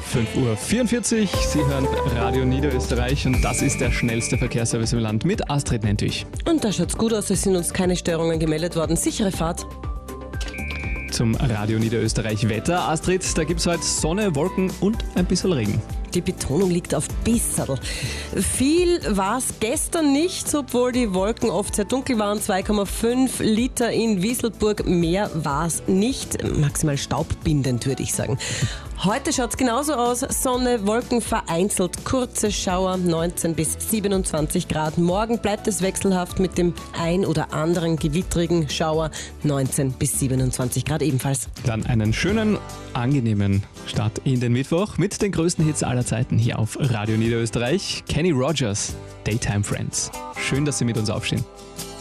5:44 Uhr. Sie hören Radio Niederösterreich und das ist der schnellste Verkehrsservice im Land mit Astrid Nentwich. Und da schaut's gut aus, es sind uns keine Störungen gemeldet worden. Sichere Fahrt. Zum Radio Niederösterreich Wetter. Astrid, da gibt es heute Sonne, Wolken und ein bisschen Regen. Die Betonung liegt auf bisserl. Viel war es gestern nicht, obwohl die Wolken oft sehr dunkel waren. 2,5 Liter in Wieselburg, mehr war es nicht. Maximal staubbindend, würde ich sagen. Heute schaut es genauso aus. Sonne, Wolken, vereinzelt kurze Schauer, 19 bis 27 Grad. Morgen bleibt es wechselhaft mit dem ein oder anderen gewittrigen Schauer, 19 bis 27 Grad ebenfalls. Dann einen schönen, angenehmen Start in den Mittwoch mit den größten Hits aller Zeiten hier auf Radio Niederösterreich. Kenny Rogers, Daytime Friends. Schön, dass Sie mit uns aufstehen.